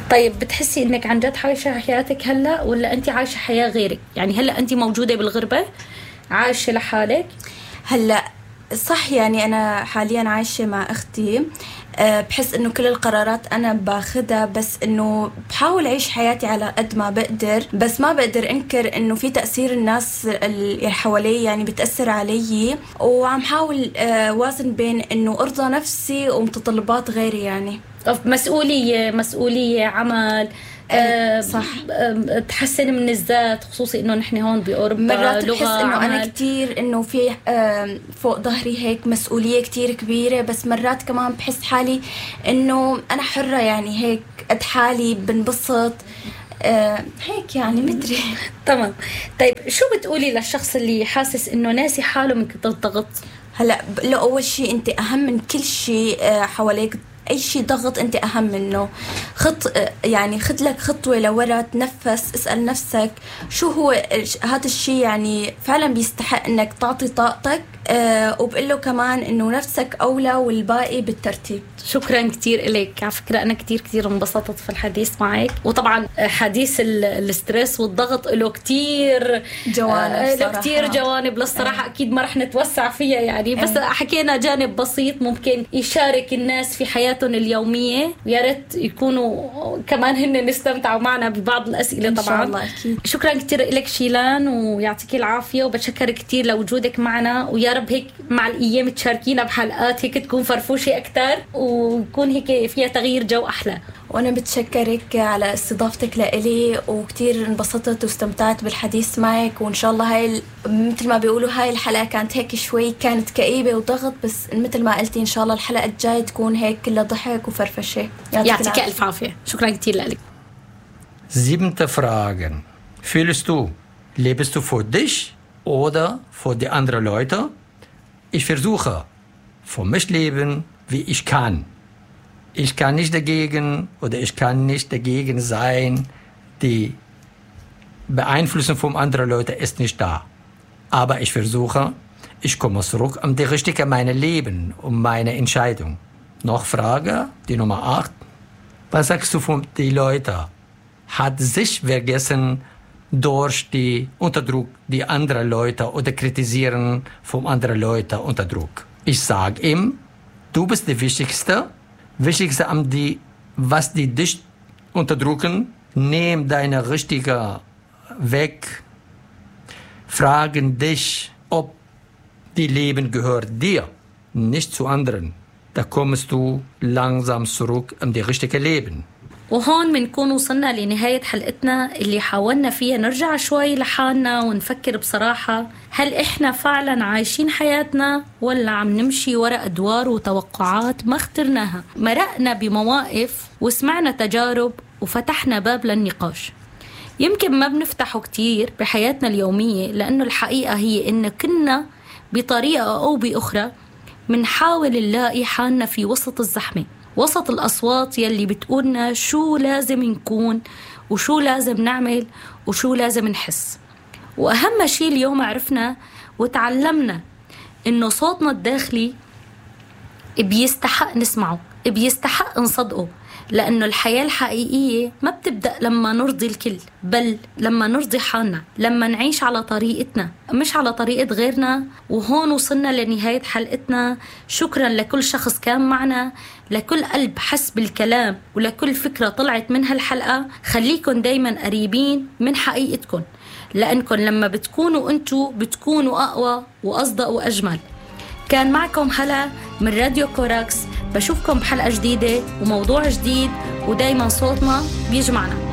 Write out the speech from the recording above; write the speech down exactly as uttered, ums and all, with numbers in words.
طيب بتحسي انك عن جد عايشة حياتك هلا ولا انت عايشة حياة غيرك؟ يعني هلا انت موجودة بالغربة عايشة لحالك؟ هلا صح، يعني انا حاليا عايشة مع اختي. أه بحس انه كل القرارات انا باخدها، بس انه بحاول اعيش حياتي على قد ما بقدر، بس ما بقدر انكر انه في تأثير الناس اللي حوالي يعني بتأثر علي، وعم حاول أه وازن بين انه ارضى نفسي ومتطلبات غيري. يعني مسؤولية مسؤولية عمل أه صح، أه تحسن من الذات، خصوصي انه نحن هون بأوروبا مرات لغة بحس انه عمل. انا كتير انه في أه فوق ظهري هيك مسؤولية كتير كبيرة، بس مرات كمان بحس حالي انه انا حرة، يعني هيك قد حالي بنبسط أه هيك يعني مدري. تمام. طيب شو بتقولي للشخص اللي حاسس انه ناسي حاله من كتر الضغط؟ هلا لا، اول شيء انت اهم من كل شيء أه حواليك. اي شيء ضغط انت اهم منه. خط يعني خد لك خطوه لورا، تنفس، اسال نفسك شو هو هذا الشيء يعني فعلا بيستحق انك تعطي طاقتك. أه وبقول له كمان انه نفسك اولى والباقي بالترتيب. شكرا كتير لك. على فكره انا كتير كتير انبسطت في الحديث معك، وطبعا حديث الستريس والضغط له كتير جوانب، له كتير جوانب للصراحه. أه. اكيد ما رح نتوسع فيها يعني، بس أه. حكينا جانب بسيط ممكن يشارك الناس في حياتهم اليوميه، ويا ريت يكونوا كمان هن نستمتعوا معنا ببعض الاسئله. طبعا إن شاء الله أكيد. شكرا كتير لك شيلان، ويعطيك العافيه، وبتشكر كتير لوجودك معنا، ويا رب هيك مع الايام تشاركينا بحلقات هيك تكون فرفوشه اكثر، ويكون هيك فيها تغيير جو احلى. وانا بتشكرك على استضافتك لإلي، وكتير انبسطت واستمتعت بالحديث معك. وان شاء الله هاي مثل ما بيقولوا هاي الحلقه كانت هيك شوي كانت كئيبه وضغط، بس مثل ما قلتي ان شاء الله الحلقه الجايه تكون هيك كلها ضحك وفرفشه. يعطيك الف عافيه. شكرا كتير لك. Siebente Frage. Fühlst du, lebst du für dich oder für die anderen Leute? Ich versuche, für mich leben, wie ich kann. Ich kann nicht dagegen oder ich kann nicht dagegen sein. Die Beeinflussung von anderen Leuten ist nicht da. Aber ich versuche, ich komme zurück um die richtige meine Leben, um meine Entscheidung. Noch Frage, die Nummer acht. Was sagst du von den Leuten? Hat sich vergessen durch die Unterdruck die anderen Leute oder kritisieren von anderen Leuten unter Druck. Ich sage ihm, du bist die Wichtigste. Wichtigste am die, was die dich unterdrücken, nimm deine richtige Weg. Fragen dich, ob die Leben gehört dir, nicht zu anderen. Da kommst du langsam zurück um die richtige Leben. وهون بنكون وصلنا لنهاية حلقتنا اللي حاولنا فيها نرجع شوي لحالنا ونفكر بصراحة، هل إحنا فعلا عايشين حياتنا ولا عم نمشي وراء أدوار وتوقعات ما اخترناها؟ مرقنا بمواقف وسمعنا تجارب وفتحنا باب للنقاش يمكن ما بنفتحه كتير بحياتنا اليومية، لأنه الحقيقة هي إن كنا بطريقة أو بأخرى منحاول نلاقي حالنا في وسط الزحمة، وسط الأصوات يلي بتقولنا شو لازم نكون وشو لازم نعمل وشو لازم نحس. وأهم شيء اليوم عرفنا وتعلمنا إنه صوتنا الداخلي بيستحق نسمعه، بيستحق نصدقه، لأنه الحياة الحقيقية ما بتبدأ لما نرضي الكل، بل لما نرضي حالنا، لما نعيش على طريقتنا مش على طريقة غيرنا. وهون وصلنا لنهاية حلقتنا. شكرا لكل شخص كان معنا، لكل قلب حس بالكلام، ولكل فكرة طلعت من هالحلقة. خليكن دايما قريبين من حقيقتكن، لأنكن لما بتكونوا أنتوا بتكونوا أقوى وأصدق وأجمل. كان معكم هلا من راديو كوراكس. بشوفكم بحلقة جديدة وموضوع جديد، ودايما صوتنا بيجمعنا.